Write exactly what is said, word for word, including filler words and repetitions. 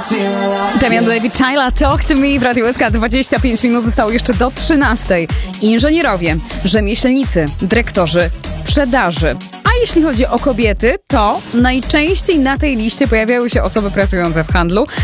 Damian David Tyler, Talk to Me w Radiu S K. dwadzieścia pięć minut zostało jeszcze do trzynastej. Inżynierowie, rzemieślnicy, dyrektorzy sprzedaży. A jeśli chodzi o kobiety, to najczęściej na tej liście pojawiały się osoby pracujące w handlu.